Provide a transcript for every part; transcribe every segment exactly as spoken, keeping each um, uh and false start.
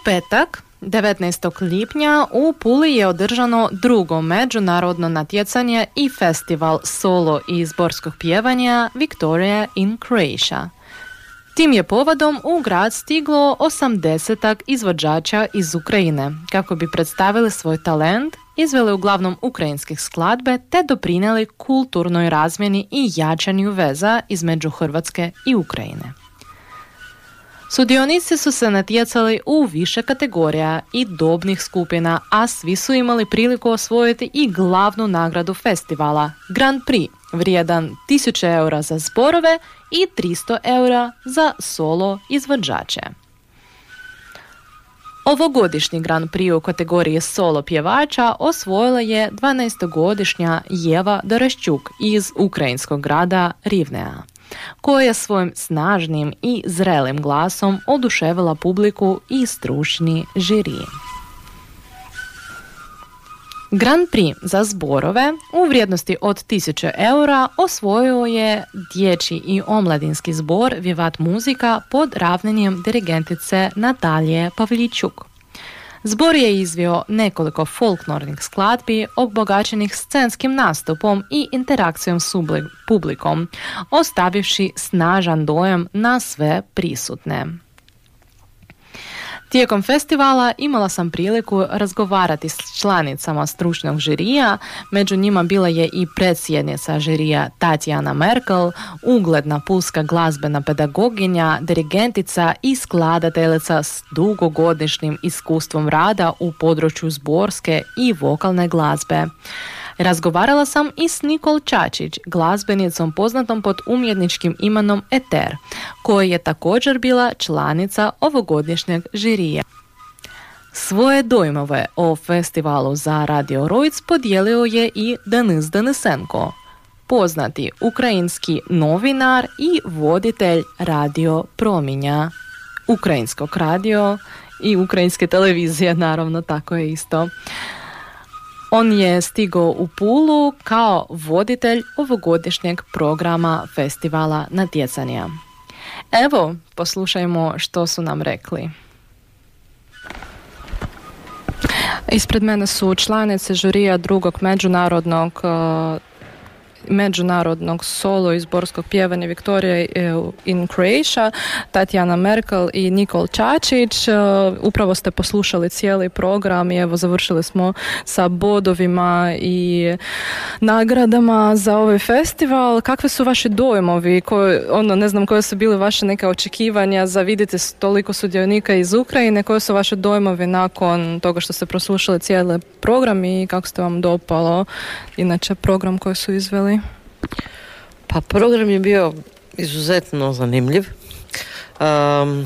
petak, devetnaestog lipnja, u Puli je održano drugo međunarodno natjecanje i festival solo i zborskog pjevanja Victoria in Croatia. Tim je povodom u grad stiglo osamdesetak izvođača iz Ukrajine kako bi predstavili svoj talent, izveli uglavnom ukrajinskih skladbe te doprinijeli kulturnoj razmjeni i jačanju veza između Hrvatske i Ukrajine. Sudionici su se natjecali u više kategorija i dobnih skupina, a svi su imali priliku osvojiti i glavnu nagradu festivala, Grand Prix, vrijedan tisuću eura za zborove i tristo eura za solo izvođače. Ovogodišnji Grand Prix u kategoriji solo pjevača osvojila je dvanaestogodišnja Jeva Doreščuk iz ukrajinskog grada Rivnea, koja je svojim snažnim i zrelim glasom oduševila publiku i stručni žiri. Grand Prix za zborove u vrijednosti od tisuću eura osvojio je dječji i omladinski zbor Vivat muzika pod ravnanjem dirigentice Natalije Pavličuk. Zbor je izveo nekoliko folklornih skladbi obogaćenih scenskim nastupom i interakcijom s publikom, ostavivši snažan dojam na sve prisutne. Tijekom festivala imala sam priliku razgovarati s članicama stručnog žirija, među njima bila je i predsjednica žirija Tatjana Merkel, ugledna pulska glazbena pedagoginja, dirigentica i skladateljica s dugogodišnjim iskustvom rada u području zborske i vokalne glazbe. Razgovarala sam i s Nikol Čačić, glazbenicom poznatom pod umjetničkim imenom Eter, koja je također bila članica ovogodišnjeg žirija. Svoje dojmove o festivalu za Radio Rojc podijelio je i Denis Denisenko, poznati ukrajinski novinar i voditelj Radio Prominja, ukrajinskog radio i ukrajinske televizije, naravno, tako je isto. On je stigao u Pulu kao voditelj ovogodišnjeg programa festivala natjecanja. Evo, poslušajmo što su nam rekli. Ispred mene su članice žurija drugog međunarodnog međunarodnog solo i zborskog pjevanja Victoria in Croatia, Tatjana Merkel i Nikol Čačić. Upravo ste poslušali cijeli program i evo završili smo sa bodovima i nagradama za ovaj festival. Kakve su vaši dojmovi? Koje, ono, ne znam koje su bile vaše neke očekivanja za vidjeti toliko sudionika iz Ukrajine? Koje su vaše dojmovi nakon toga što ste proslušali cijeli program i kako ste vam dopalo inače program koji su izveli? Pa program je bio izuzetno zanimljiv. Um,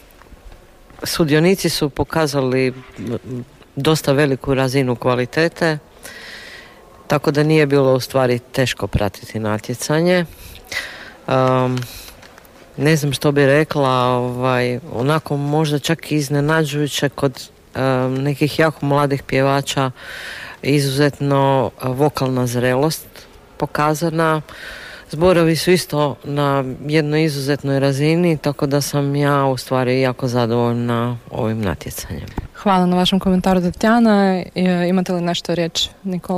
sudionici su pokazali dosta veliku razinu kvalitete, tako da nije bilo u stvari teško pratiti natjecanje. Um, ne znam što bi rekla, ovaj, onako možda čak i iznenađujuće kod um, nekih jako mladih pjevača, izuzetno vokalna zrelost pokazana. Zborovi su isto na jednoj izuzetnoj razini, tako da sam ja u stvari jako zadovoljna ovim natjecanjem. Hvala na vašem komentaru, Tatjana. Imate li nešto reći, Nikol?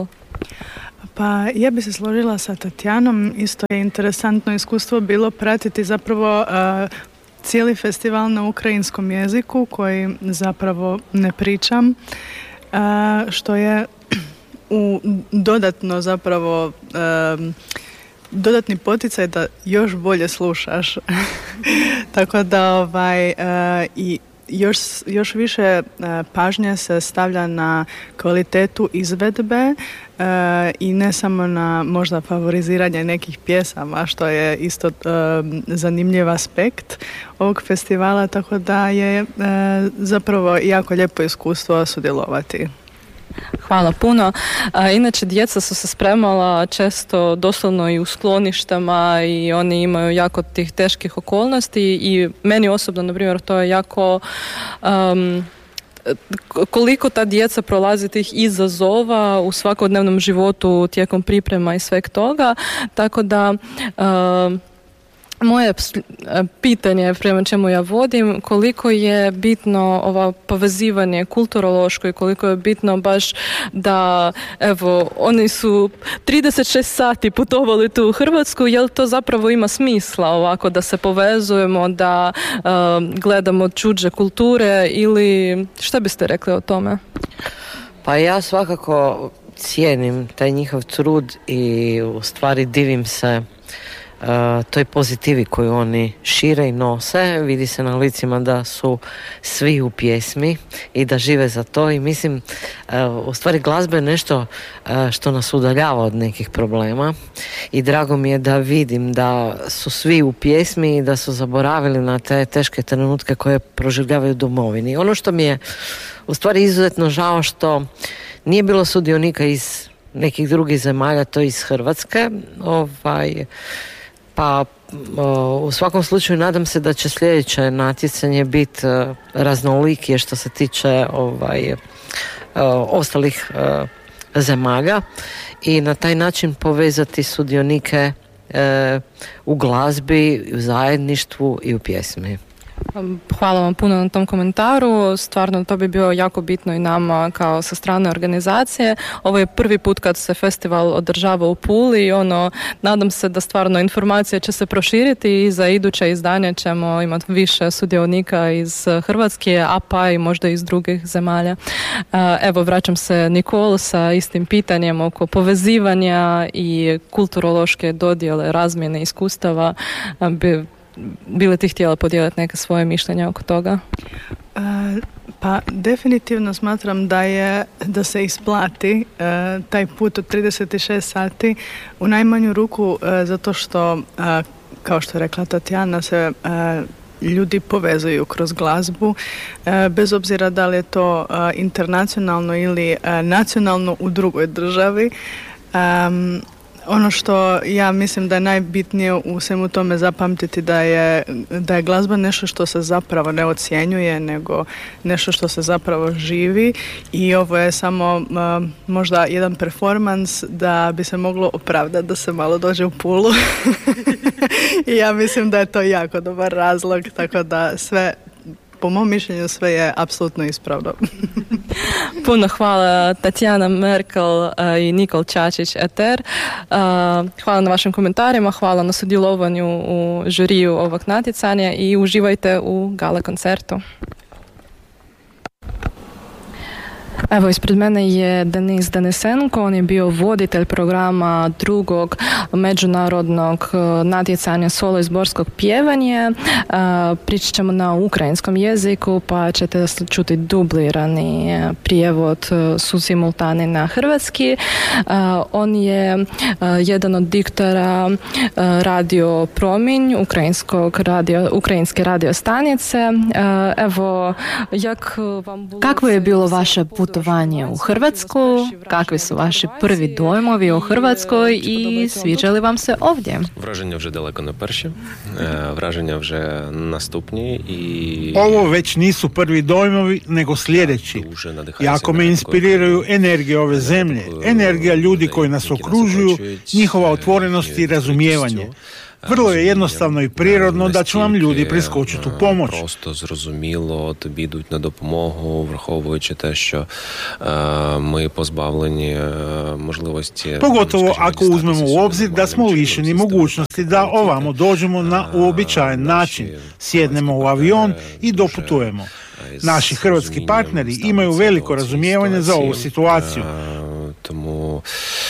Pa ja bi se složila sa Tatjanom. Isto je interesantno iskustvo bilo pratiti zapravo uh, cijeli festival na ukrajinskom jeziku koji zapravo ne pričam, uh, što je u dodatno zapravo um, dodatni poticaj da još bolje slušaš. Tako da ovaj, uh, i još, još više uh, pažnje se stavlja na kvalitetu izvedbe uh, i ne samo na možda favoriziranje nekih pjesama, što je isto uh, zanimljiv aspekt ovog festivala, tako da je uh, zapravo jako lijepo iskustvo sudjelovati. Hvala puno. A, inače, djeca su se spremala često doslovno i u skloništama i oni imaju jako tih teških okolnosti i meni osobno, na primjer, to je jako... Um, koliko ta djeca prolazi tih izazova u svakodnevnom životu tijekom priprema i sveg toga, tako da... Um, Moje pitanje prema čemu ja vodim, koliko je bitno ovo povezivanje kulturološko i koliko je bitno baš da, evo, oni su trideset šest sati putovali tu u Hrvatsku, jel to zapravo ima smisla ovako da se povezujemo, da um, gledamo čuđe kulture, ili šta biste rekli o tome? Pa ja svakako cijenim taj njihov trud i u stvari divim se Uh, toj pozitivi koju oni šire i nose. Vidi se na licima da su svi u pjesmi i da žive za to, i mislim uh, u stvari glazba je nešto uh, što nas udaljava od nekih problema, i drago mi je da vidim da su svi u pjesmi i da su zaboravili na te teške trenutke koje proživljavaju domovini. Ono što mi je u stvari izuzetno žao, što nije bilo sudionika iz nekih drugih zemalja, to iz Hrvatske, ovaj pa u svakom slučaju nadam se da će sljedeće natjecanje biti raznolikije što se tiče ovaj, ostalih zemalja, i na taj način povezati sudionike u glazbi, u zajedništvu i u pjesmi. Hvala vam puno na tom komentaru. Stvarno to bi bilo jako bitno i nama kao sa strane organizacije. Ovo je prvi put kad se festival održava u Puli i ono, nadam se da stvarno informacije će se proširiti i za iduće izdanje ćemo imati više sudionika iz Hrvatske, a pa i možda iz drugih zemalja. Evo, vraćam se Nikol sa istim pitanjem oko povezivanja i kulturološke dodjele, razmjene iskustava. Bi bi li ti htjela podijeliti neke svoje mišljenja oko toga? E, pa definitivno smatram da je da se isplati e, taj put od trideset šest sati u najmanju ruku, e, zato što e, kao što je rekla Tatjana, se e, ljudi povezuju kroz glazbu, e, bez obzira da li je to e, internacionalno ili e, nacionalno u drugoj državi. E, Ono što ja mislim da je najbitnije u svemu tome zapamtiti da je, da je glazba nešto što se zapravo ne ocjenjuje, nego nešto što se zapravo živi, i ovo je samo uh, možda jedan performans da bi se moglo opravdati da se malo dođe u Pulu. I ja mislim da je to jako dobar razlog, tako da sve, po mom mišljenju, sve je apsolutno ispravno. Puno hvala Tatjana Merkel uh, i Nikol Čačić-Eter. Uh, hvala na vašim komentarima, hvala na sudjelovanju u žuriju ovog natjecanja i uživajte u gala koncertu. Evo, ispred mene je Denis Denisenko, on je bio voditelj programa drugog međunarodnog natjecanja solo izborskog pjevanje. Pričat ćemo na ukrajinskom jeziku, pa ćete čuti dublirani prijevod su simultani na hrvatski. On je jedan od diktora Radio Prominj, ukrajinskog radio, ukrajinske radio stanice. Evo, jak vam bilo... Kako je bilo vaše putovanje u Hrvatsku? Kakvi su vaši prvi dojmovi o Hrvatskoj i sviđa li vam se ovdje? Враження вже далеко не перші, враження вже наступні і... Ovo već nisu prvi dojmovi, nego sljedeći. Jako me inspiriraju energije ove zemlje, energija ljudi koji nas okružuju, njihova otvorenost i razumijevanje. Vrlo je jednostavno i prirodno da će vam ljudi priskočiti u pomoć. Просто зрозуміло, тобі йдуть на допомогу, враховуючи те, що ми позбавлені можливості... Pogotovo ako uzmemo u obzir da smo lišeni mogućnosti da ovamo dođemo na uobičajen način, sjednemo u avion i doputujemo. Naši hrvatski partneri imaju veliko razumijevanje za ovu situaciju. Тому...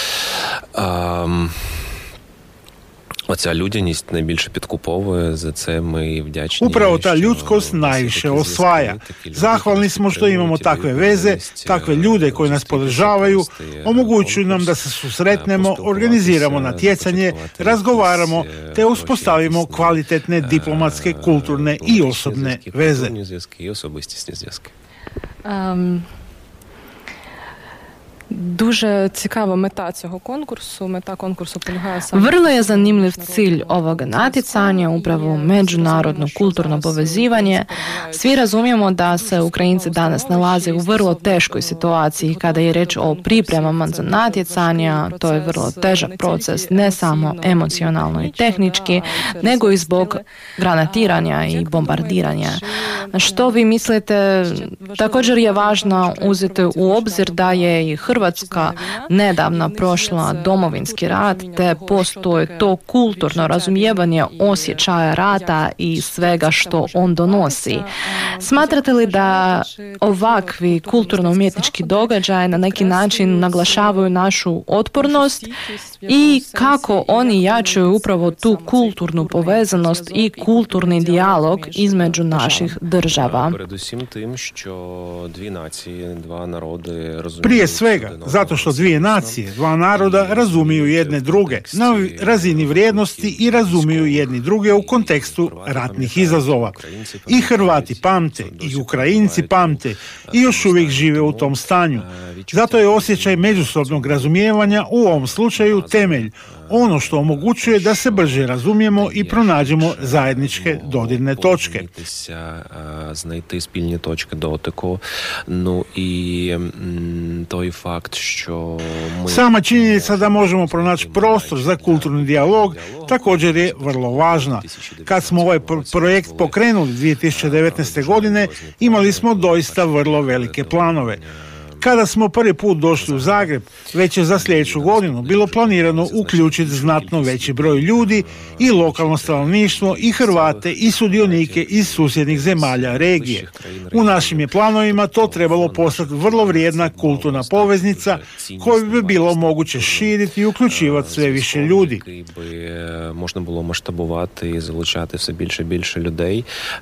Оця людяність найбільше підкуповує, за це ми вдячні. Upravo ta ljudskost najviše osvaja. Zahvalni smo što imamo takve veze, takve ljude koji nas podržavaju, omogućuju nam da se susretnemo, organiziramo natjecanje, razgovaramo te uspostavimo kvalitetne diplomatske, kulturne i osobne veze. Um... Дуже цікава мета цього конкурсу. Мета конкурсу полягає саме... Vrlo je zanimljiv cilj ovoga natjecanja, upravo međunarodno kulturno povezivanje. Svi razumijemo da se Ukrajinci danas nalaze u vrlo teškoj situaciji kada je reč o pripremama za natjecanja. To je vrlo težak proces, ne samo emocionalno i tehnički, nego i zbog granatiranja i bombardiranja. Što vi mislite? Također je važno uzeti u obzir da je i Hrvatska nedavno prošla domovinski rat, te postoji to kulturno razumijevanje osjećaja rata i svega što on donosi. Smatrate li da ovakvi kulturno-umjetnički događaj na neki način naglašavaju našu otpornost i kako oni jačaju upravo tu kulturnu povezanost i kulturni dijalog između naših država? Prije svega, zato što dvije nacije, dva naroda razumiju jedne druge na razini vrijednosti i razumiju jedni druge u kontekstu ratnih izazova. I Hrvati pamte, i Ukrajinci pamte i još uvijek žive u tom stanju. Zato je osjećaj međusobnog razumijevanja u ovom slučaju temelj, ono što omogućuje da se brže razumijemo i pronađemo zajedničke dodirne točke. Знайти спільні точки дотику. Ну і той факт, що ми... Sama činjenica da možemo pronaći prostor za kulturni dijalog također je vrlo važna. Kad smo ovaj projekt pokrenuli dvije tisuće devetnaeste. godine, imali smo doista vrlo velike planove. Kada smo prvi put došli u Zagreb, već je za sljedeću godinu bilo planirano uključiti znatno veći broj ljudi i lokalno stanovništvo i Hrvate i sudionike iz susjednih zemalja regije. U našim je planovima to trebalo postati vrlo vrijedna kulturna poveznica koju bi bilo moguće širiti i uključivati sve više ljudi. Можна було масштабувати і залучати все більше і більше людей,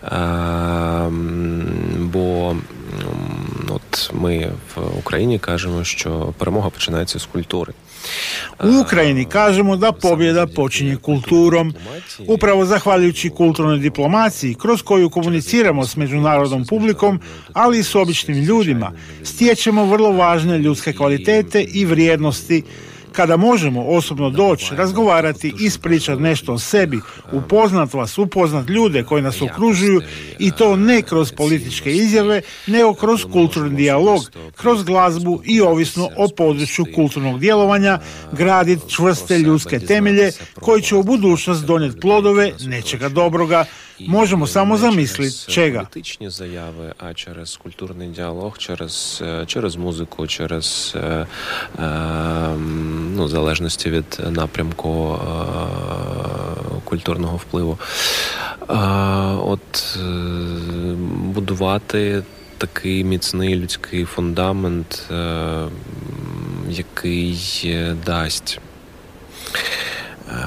бо от ми в Україні кажемо, що перемога починається з культури. U Ukrajini kažemo da pobjeda počinje kulturom. Upravo zahvaljujući kulturnoj diplomaciji, kroz koju komuniciramo s međunarodnom publikom, ali i s običnim ljudima, stječemo vrlo važne ljudske kvalitete i vrijednosti. Kada možemo osobno doći, razgovarati, ispričati nešto o sebi, upoznat vas, upoznat ljude koji nas okružuju i to ne kroz političke izjave, nego kroz kulturni dijalog, kroz glazbu i ovisno o području kulturnog djelovanja, graditi čvrste ljudske temelje koji će u budućnost donijeti plodove nečega dobroga. Možemo samo zamisliti čega. Політичні заяви, а через культурний діалог, через, через музику, через е, е, ну, в залежності від напрямку е, культурного впливу. Е, от е, будувати такий міцний людський фундамент, е, який дасть е,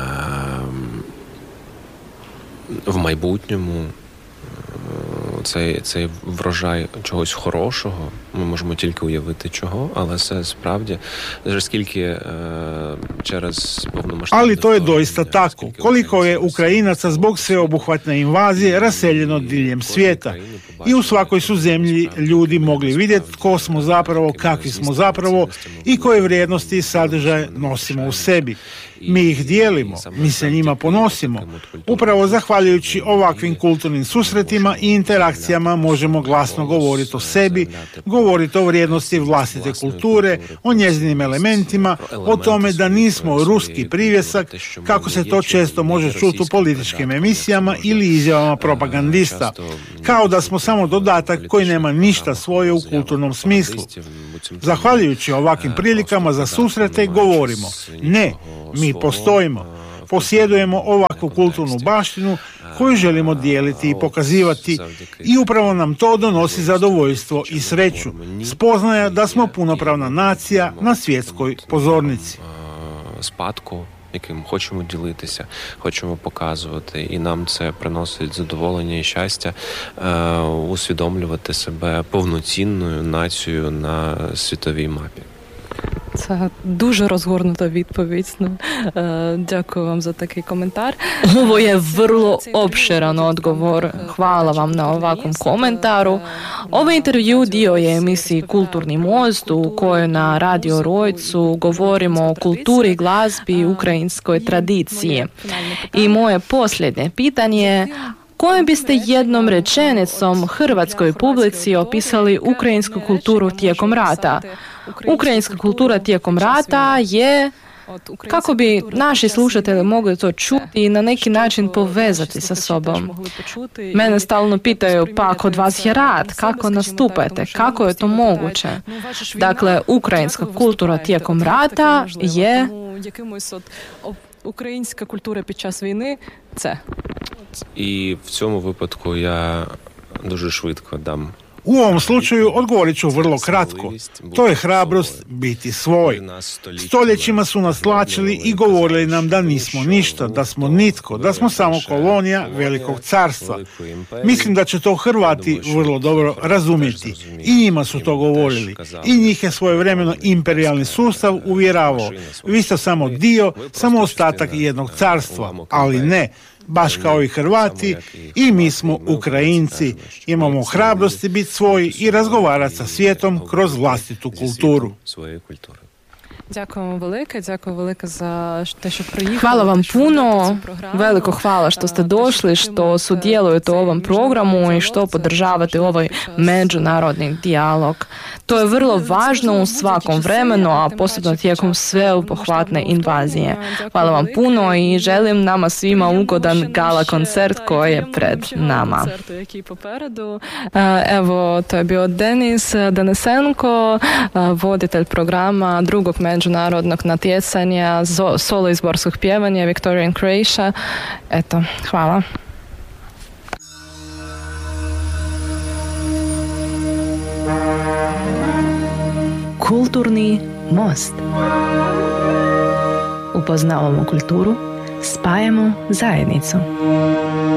в майбутньому цей, цей врожай чогось хорошого. Ми можемо тільки уявити чого, але це справді вже скільки е, через повномасштабне... Ali to je doista tako. Koliko je Ukrajinaca zbog sveobuhvatne invazije raseljeno diljem svijeta. I u svakoj su zemlji ljudi mogli vidjeti tko smo zapravo, kakvi smo zapravo i koje vrijednosti i sadržaje nosimo u sebi. Mi ih dijelimo, mi se njima ponosimo. Upravo zahvaljujući ovakvim kulturnim susretima i interakcijama možemo glasno govoriti o sebi, govoriti o vrijednosti vlastite kulture, o njezinim elementima, o tome da nismo ruski privjesak, kako se to često može čuti u političkim emisijama ili izjavama propagandista. Kao da smo samo dodatak koji nema ništa svoje u kulturnom smislu. Zahvaljujući ovakvim prilikama za susrete govorimo, ne, mi postojimo, posjedujemo ovakvu kulturnu baštinu koju želimo dijeliti i pokazivati i upravo nam to donosi zadovoljstvo i sreću, spoznaja da smo punopravna nacija na svjetskoj pozornici. Спадку, яким хочемо ділитися, хочемо показувати, і нам це приносить задоволення і щастя е, усвідомлювати себе повноцінною нацією на світовій мапі. Це дуже розгорнута відповідь. Дякую вам za такий komentar. Ovo je vrlo opširan odgovor. Hvala vam na ovakvom komentaru. Ovaj intervju dio je emisiji Kulturni most u kojoj na Radio Rojcu govorimo o kulturi, glazbi i ukrajinskoj tradiciji. I moje posljednje pitanje je: kojom biste jednom rečenicom hrvatskoj publici opisali ukrajinsku kulturu tijekom rata? Ukrajinska kultura tijekom rata je, kako bi naši slušatelji mogli to čuti i na neki način povezati sa sobom. Mene stalno pitaju, pa kod vas je rat, kako nastupate, kako je to moguće? Dakle, ukrajinska kultura tijekom rata je... Українська культура під час війни – це. І в цьому випадку я дуже швидко дам. U ovom slučaju odgovorit ću vrlo kratko. To je hrabrost biti svoj. Stoljećima su nas tlačili i govorili nam da nismo ništa, da smo nitko, da smo samo kolonija velikog carstva. Mislim da će to Hrvati vrlo dobro razumjeti. I njima su to govorili. I njih je svojevremeno imperijalni sustav uvjeravao. Vi ste samo dio, samo ostatak jednog carstva, ali ne. Baš kao i Hrvati, i mi smo Ukrajinci. Imamo hrabrosti biti svoji i razgovarati sa svijetom kroz vlastitu kulturu. Дякуємо велике, дякую велике za te što приїхали. Hvala vam puno, veliko hvala što ste došli, što sudjelujete u ovom programu i što podržavate ovaj međunarodni dijalog. To je vrlo važno u svakom vremenu, a posebno tijekom sveobuhvatne invazije. Hvala vam puno i želim nama svima ugodan gala koncert koji je pred nama. Evo, to je bio Denis Denisenko, voditelj programa drugog međunarodnog natjecanja solo izborskog pjevanja Victorian Croatia. Eto, hvala. Kulturni most. Upoznavamo kulturu, spajamo zajednicu.